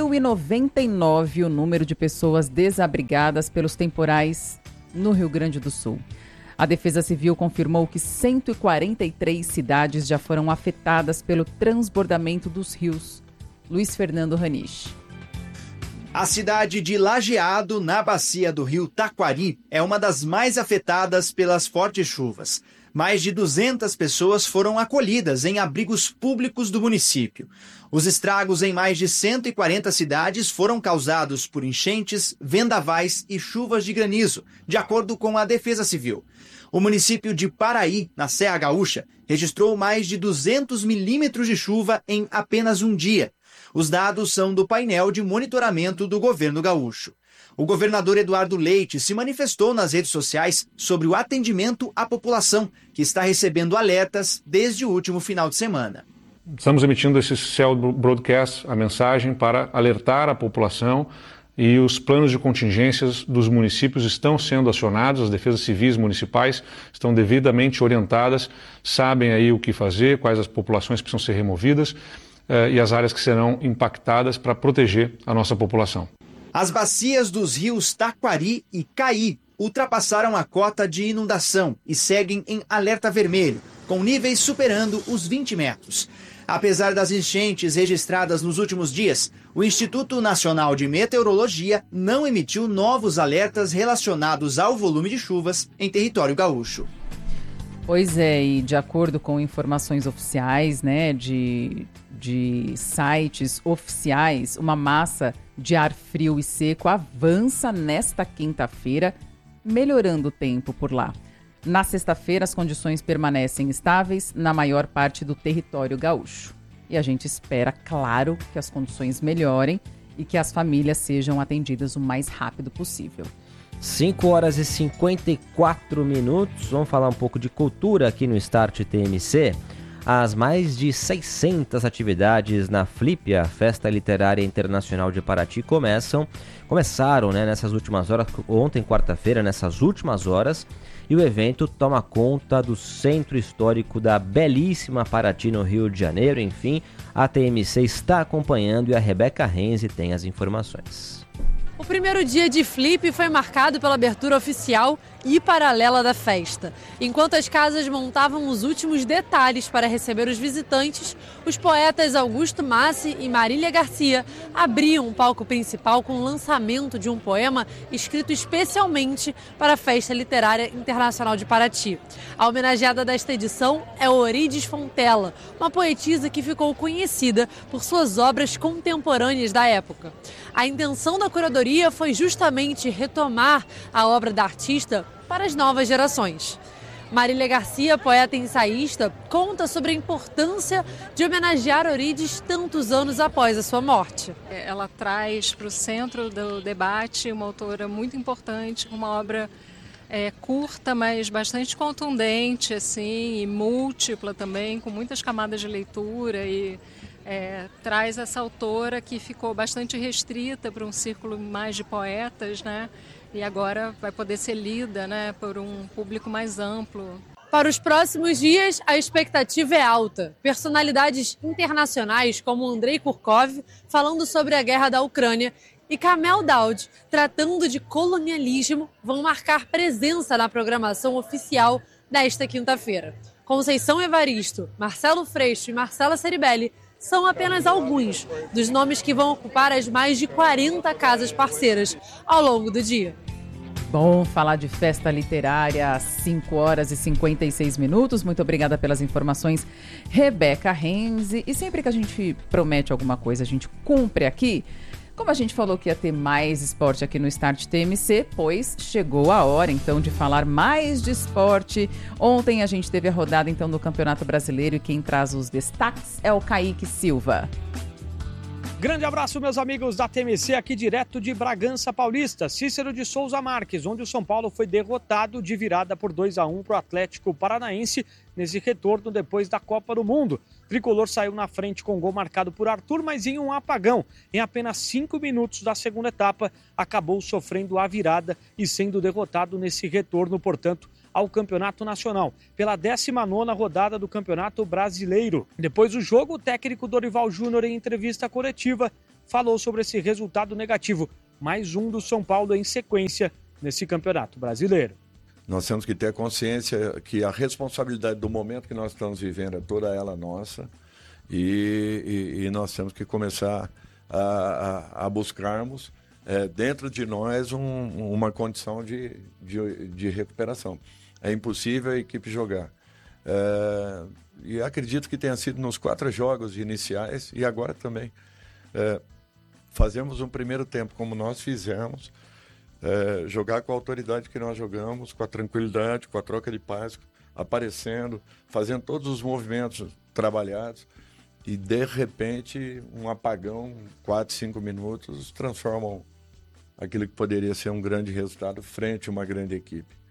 1.099 o número de pessoas desabrigadas pelos temporais no Rio Grande do Sul. A Defesa Civil confirmou que 143 cidades já foram afetadas pelo transbordamento dos rios. Luiz Fernando Ranich. A cidade de Lajeado, na bacia do rio Taquari, é uma das mais afetadas pelas fortes chuvas. Mais de 200 pessoas foram acolhidas em abrigos públicos do município. Os estragos em mais de 140 cidades foram causados por enchentes, vendavais e chuvas de granizo, de acordo com a Defesa Civil. O município de Paraí, na Serra Gaúcha, registrou mais de 200 milímetros de chuva em apenas um dia. Os dados são do painel de monitoramento do governo gaúcho. O governador Eduardo Leite se manifestou nas redes sociais sobre o atendimento à população, que está recebendo alertas desde o último final de semana. Estamos emitindo esse Cell Broadcast, a mensagem para alertar a população, e os planos de contingências dos municípios estão sendo acionados, as defesas civis municipais estão devidamente orientadas, sabem aí o que fazer, quais as populações precisam ser removidas e as áreas que serão impactadas para proteger a nossa população. As bacias dos rios Taquari e Caí ultrapassaram a cota de inundação e seguem em alerta vermelho, com níveis superando os 20 metros. Apesar das enchentes registradas nos últimos dias, o Instituto Nacional de Meteorologia não emitiu novos alertas relacionados ao volume de chuvas em território gaúcho. Pois é, e de acordo com informações oficiais, né, de sites oficiais, uma massa de ar frio e seco avança nesta quinta-feira, melhorando o tempo por lá. Na sexta-feira, as condições permanecem estáveis na maior parte do território gaúcho. E a gente espera, claro, que as condições melhorem e que as famílias sejam atendidas o mais rápido possível. 5 horas e 54 minutos. Vamos falar um pouco de cultura aqui no Start TMC. As mais de 600 atividades na Flip, a Festa Literária Internacional de Paraty, começaram, né, nessas últimas horas, ontem, quarta-feira, nessas últimas horas, e o evento toma conta do Centro Histórico da belíssima Paraty, no Rio de Janeiro. Enfim, a TMC está acompanhando e a Rebeca Renzi tem as informações. O primeiro dia de Flip foi marcado pela abertura oficial e paralela da festa. Enquanto as casas montavam os últimos detalhes para receber os visitantes, os poetas Augusto Massi e Marília Garcia abriam o palco principal com o lançamento de um poema escrito especialmente para a Festa Literária Internacional de Paraty. A homenageada desta edição é Orides Fontella, uma poetisa que ficou conhecida por suas obras contemporâneas da época. A intenção da curadoria foi justamente retomar a obra da artista para as novas gerações. Marília Garcia, poeta e ensaísta, conta sobre a importância de homenagear Orides tantos anos após a sua morte. Ela traz para o centro do debate uma autora muito importante, uma obra curta, mas bastante contundente, assim, e múltipla também, com muitas camadas de leitura, e traz essa autora que ficou bastante restrita para um círculo mais de poetas, né? E agora vai poder ser lida, né, por um público mais amplo. Para os próximos dias, a expectativa é alta. Personalidades internacionais como Andrei Kurkov falando sobre a guerra da Ucrânia e Kamel Daoud tratando de colonialismo vão marcar presença na programação oficial desta quinta-feira. Conceição Evaristo, Marcelo Freixo e Marcela Ceribelli são apenas alguns dos nomes que vão ocupar as mais de 40 casas parceiras ao longo do dia. Bom falar de festa literária às 5 horas e 56 minutos. Muito obrigada pelas informações, Rebeca Renzi. E sempre que a gente promete alguma coisa, a gente cumpre aqui. Como a gente falou que ia ter mais esporte aqui no Start TMC, pois chegou a hora, então, de falar mais de esporte. Ontem a gente teve a rodada, então, do Campeonato Brasileiro e quem traz os destaques é o Kaique Silva. Grande abraço, meus amigos da TMC, aqui direto de Bragança Paulista. Cícero de Souza Marques, onde o São Paulo foi derrotado de virada por 2-1 para o Atlético Paranaense nesse retorno depois da Copa do Mundo. O tricolor saiu na frente com gol marcado por Arthur, mas em um apagão. Em apenas 5 minutos da segunda etapa, acabou sofrendo a virada e sendo derrotado nesse retorno, portanto, ao Campeonato Nacional, pela 19ª rodada do Campeonato Brasileiro. Depois do jogo, o técnico Dorival Júnior, em entrevista coletiva, falou sobre esse resultado negativo. Mais um do São Paulo em sequência nesse Campeonato Brasileiro. Nós temos que ter consciência que a responsabilidade do momento que nós estamos vivendo é toda ela nossa e nós temos que começar a buscarmos dentro de nós uma condição de recuperação. É impossível a equipe jogar. E acredito que tenha sido nos 4 jogos iniciais e agora também. Fazemos um primeiro tempo como nós fizemos, jogar com a autoridade que nós jogamos, com a tranquilidade, com a troca de paz, aparecendo, fazendo todos os movimentos trabalhados e de repente um apagão, 4, 5 minutos, transformam aquilo que poderia ser um grande resultado frente a uma grande equipe.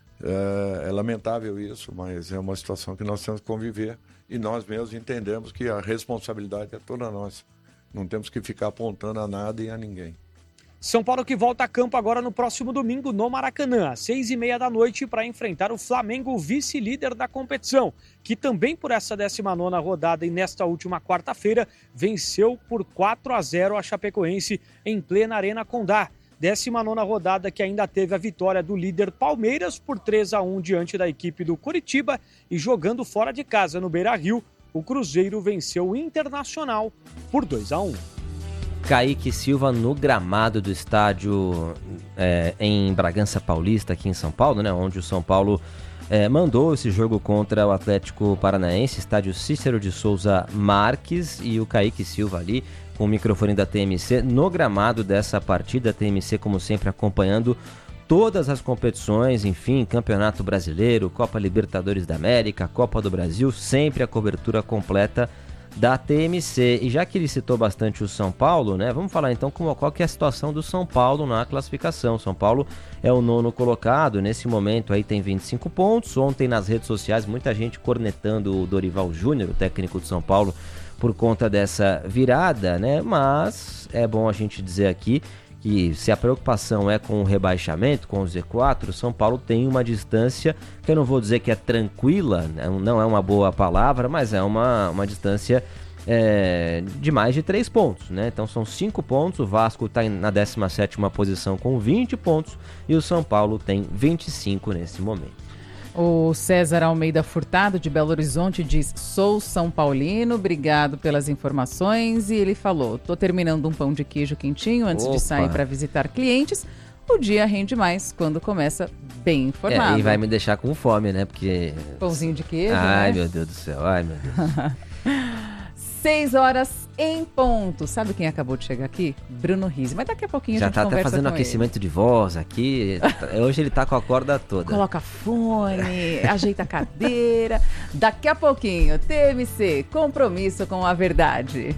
É lamentável isso, mas é uma situação que nós temos que conviver e nós mesmos entendemos que a responsabilidade é toda nossa. Não temos que ficar apontando a nada e a ninguém. São Paulo que volta a campo agora no próximo domingo no Maracanã, às 6h30 da noite, para enfrentar o Flamengo, vice-líder da competição, que também por essa 19ª rodada e nesta última quarta-feira venceu por 4-0 a Chapecoense em plena Arena Condá. 19ª rodada que ainda teve a vitória do líder Palmeiras por 3-1 diante da equipe do Coritiba e jogando fora de casa no Beira-Rio, o Cruzeiro venceu o Internacional por 2-1. Kaique Silva no gramado do estádio em Bragança Paulista, aqui em São Paulo, né, onde o São Paulo mandou esse jogo contra o Atlético Paranaense, estádio Cícero de Souza Marques, e o Kaique Silva ali com o microfone da TMC no gramado dessa partida. A TMC, como sempre, acompanhando todas as competições, enfim, Campeonato Brasileiro, Copa Libertadores da América, Copa do Brasil, sempre a cobertura completa da TMC. E já que ele citou bastante o São Paulo, né, vamos falar então qual que é a situação do São Paulo na classificação. São Paulo é o 9º colocado, nesse momento aí tem 25 pontos. Ontem nas redes sociais muita gente cornetando o Dorival Júnior, o técnico de São Paulo, por conta dessa virada, né? Mas é bom a gente dizer aqui que se a preocupação é com o rebaixamento, com o Z4, o São Paulo tem uma distância que eu não vou dizer que é tranquila, não é uma boa palavra, mas é uma distância de mais de 3 pontos, né? Então são 5 pontos, o Vasco está na 17ª posição com 20 pontos e o São Paulo tem 25 nesse momento. O César Almeida Furtado, de Belo Horizonte, diz: sou São Paulino, obrigado pelas informações. E ele falou: tô terminando um pão de queijo quentinho antes de sair para visitar clientes. O dia rende mais quando começa bem informado. E vai me deixar com fome, né? Porque... pãozinho de queijo, ai, né? Meu Deus do céu, ai, meu Deus. 6 horas em ponto. Sabe quem acabou de chegar aqui? Bruno Rizzi. Mas daqui a pouquinho já a gente conversa com ele. Já tá fazendo aquecimento de voz aqui. Hoje ele tá com a corda toda. Coloca fone, ajeita a cadeira. Daqui a pouquinho, TMC, compromisso com a verdade.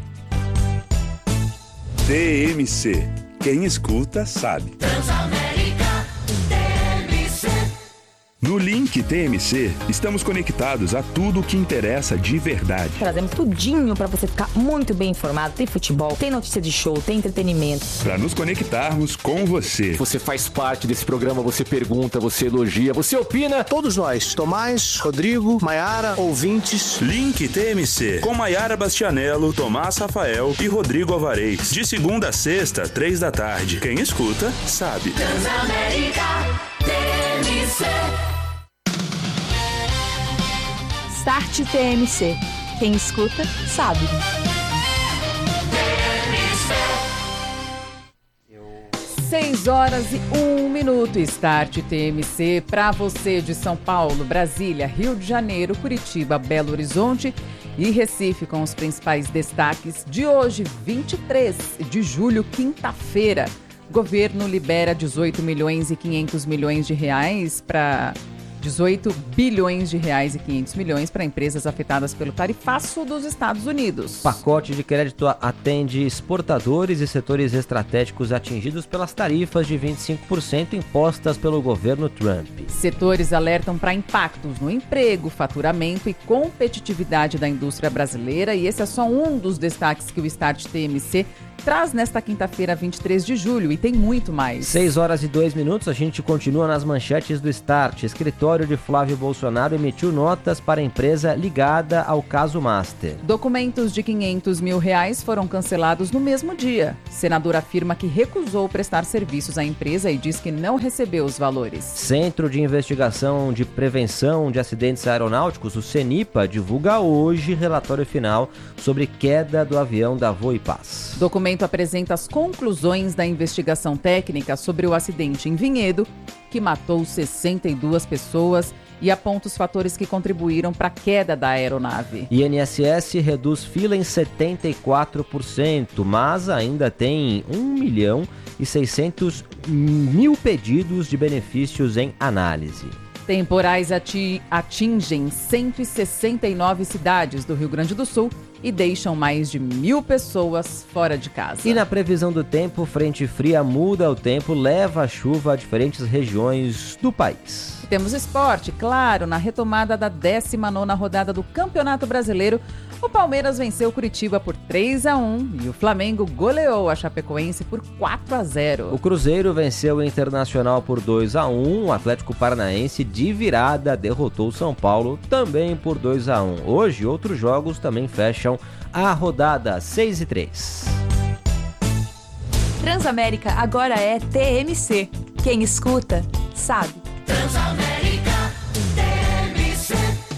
TMC. Quem escuta, sabe. Transamérica TMC. No Link TMC, estamos conectados a tudo o que interessa de verdade. Trazemos tudinho para você ficar muito bem informado. Tem futebol, tem notícia de show, tem entretenimento. Para nos conectarmos com você. Você faz parte desse programa, você pergunta, você elogia, você opina. Todos nós, Tomás, Rodrigo, Maiara, ouvintes. Link TMC, com Maiara Bastianello, Tomás Rafael e Rodrigo Alvarez. De segunda a sexta, 3 da tarde. Quem escuta, sabe. Transamérica TMC. Start TMC. Quem escuta, sabe. 6 horas e 1 minuto. Start TMC para você de São Paulo, Brasília, Rio de Janeiro, Curitiba, Belo Horizonte e Recife, com os principais destaques de hoje, 23 de julho, quinta-feira. Governo libera 18 milhões e 500 milhões de reais para 18 bilhões de reais e 500 milhões para empresas afetadas pelo tarifaço dos Estados Unidos. Pacote de crédito atende exportadores e setores estratégicos atingidos pelas tarifas de 25% impostas pelo governo Trump. Setores alertam para impactos no emprego, faturamento e competitividade da indústria brasileira, e esse é só um dos destaques que o Start TMC traz nesta quinta-feira, 23 de julho, e tem muito mais. 6 horas e 2 minutos, a gente continua nas manchetes do Start. Escritório de Flávio Bolsonaro emitiu notas para a empresa ligada ao caso Master. Documentos de R$500 mil foram cancelados no mesmo dia. Senador afirma que recusou prestar serviços à empresa e diz que não recebeu os valores. Centro de Investigação de Prevenção de Acidentes Aeronáuticos, o CENIPA, divulga hoje relatório final sobre queda do avião da Voipaz. O documento apresenta as conclusões da investigação técnica sobre o acidente em Vinhedo, que matou 62 pessoas, e aponta os fatores que contribuíram para a queda da aeronave. INSS reduz fila em 74%, mas ainda tem 1.600.000 pedidos de benefícios em análise. Temporais atingem 169 cidades do Rio Grande do Sul e deixam mais de 1.000 pessoas fora de casa. E na previsão do tempo, frente fria muda o tempo, leva a chuva a diferentes regiões do país. Temos esporte, claro, na retomada da 19ª rodada do Campeonato Brasileiro, o Palmeiras venceu o Curitiba por 3-1 e o Flamengo goleou a Chapecoense por 4-0. O Cruzeiro venceu o Internacional por 2-1, o Atlético Paranaense de virada derrotou o São Paulo também por 2-1. Hoje, outros jogos também fecham a rodada 6 e 3. Transamérica agora é TMC. Quem escuta, sabe. Transamérica TMC.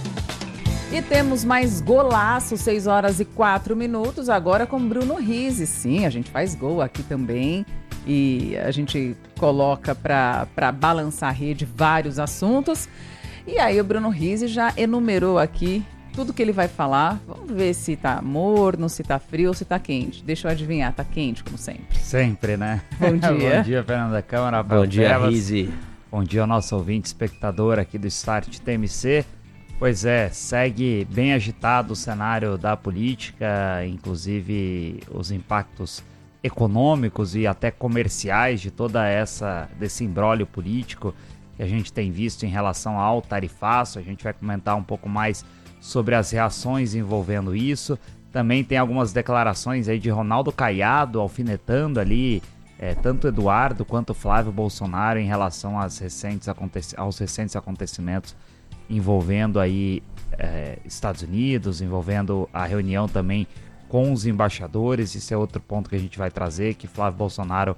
E temos mais golaço, 6 horas e 4 minutos, agora com Bruno Rizzi. Sim, a gente faz gol aqui também e a gente coloca para balançar a rede vários assuntos. E aí o Bruno Rizzi já enumerou aqui tudo que ele vai falar. Vamos ver se tá morno, se tá frio ou se tá quente. Deixa eu adivinhar, tá quente como sempre. Sempre, né? Bom dia. Bom dia, Fernanda Câmara. Bom dia, Rizzi. Bom dia ao nosso ouvinte espectador aqui do Start TMC. Pois é, segue bem agitado o cenário da política, inclusive os impactos econômicos e até comerciais de desse imbróglio político que a gente tem visto em relação ao tarifaço. A gente vai comentar um pouco mais sobre as reações envolvendo isso. Também tem algumas declarações aí de Ronaldo Caiado alfinetando ali tanto Eduardo quanto Flávio Bolsonaro em relação aos recentes acontecimentos envolvendo aí Estados Unidos, envolvendo a reunião também com os embaixadores. Isso é outro ponto que a gente vai trazer, que Flávio Bolsonaro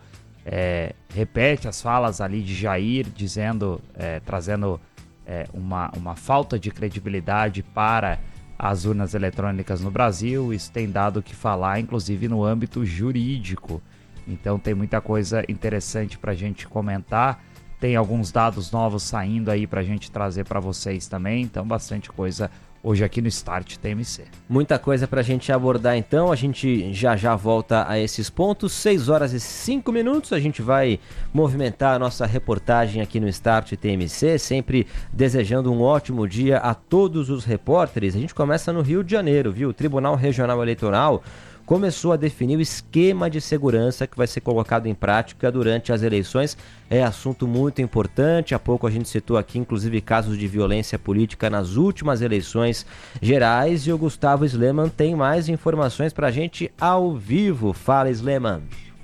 repete as falas ali de Jair, trazendo uma falta de credibilidade para as urnas eletrônicas no Brasil. Isso tem dado o que falar, inclusive no âmbito jurídico. Então tem muita coisa interessante para a gente comentar. Tem alguns dados novos saindo aí para a gente trazer para vocês também. Então bastante coisa hoje aqui no Start TMC. Muita coisa para a gente abordar então. A gente já volta a esses pontos. 6 horas e 5 minutos. A gente vai movimentar a nossa reportagem aqui no Start TMC. Sempre desejando um ótimo dia a todos os repórteres. A gente começa no Rio de Janeiro, viu? O Tribunal Regional Eleitoral começou a definir o esquema de segurança que vai ser colocado em prática durante as eleições. É assunto muito importante. Há pouco a gente citou aqui, inclusive, casos de violência política nas últimas eleições gerais. E o Gustavo Sleman tem mais informações para a gente ao vivo. Fala, Sleman.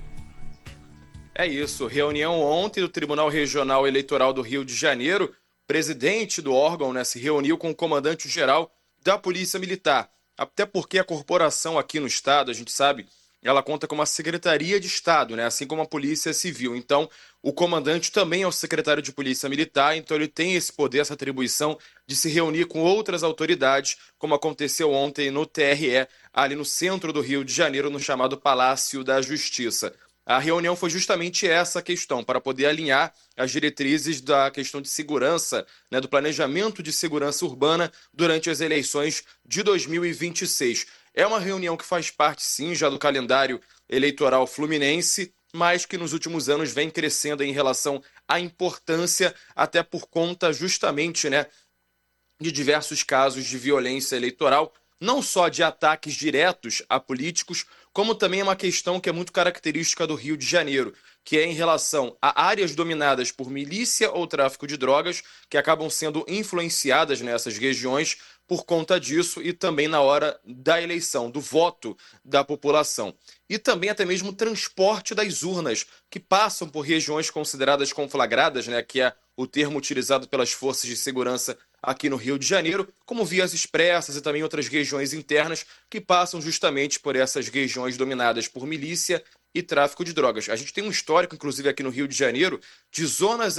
É isso. Reunião ontem do Tribunal Regional Eleitoral do Rio de Janeiro. O presidente do órgão, se reuniu com o comandante-geral da Polícia Militar. Até porque a corporação aqui no estado, a gente sabe, ela conta com uma Secretaria de Estado, assim como a Polícia Civil. Então, o comandante também é o secretário de Polícia Militar, então ele tem esse poder, essa atribuição de se reunir com outras autoridades, como aconteceu ontem no TRE, ali no centro do Rio de Janeiro, no chamado Palácio da Justiça. A reunião foi justamente essa questão, para poder alinhar as diretrizes da questão de segurança, do planejamento de segurança urbana durante as eleições de 2026. É uma reunião que faz parte, sim, já do calendário eleitoral fluminense, mas que nos últimos anos vem crescendo em relação a importância, até por conta justamente, né, de diversos casos de violência eleitoral, não só de ataques diretos a políticos, como também é uma questão que é muito característica do Rio de Janeiro, que é em relação a áreas dominadas por milícia ou tráfico de drogas, que acabam sendo influenciadas nessas regiões por conta disso e também na hora da eleição, do voto da população. E também até mesmo o transporte das urnas, que passam por regiões consideradas conflagradas, né, que é o termo utilizado pelas forças de segurança aqui no Rio de Janeiro, como vias expressas e também outras regiões internas que passam justamente por essas regiões dominadas por milícia e tráfico de drogas. A gente tem um histórico, inclusive aqui no Rio de Janeiro, de zonas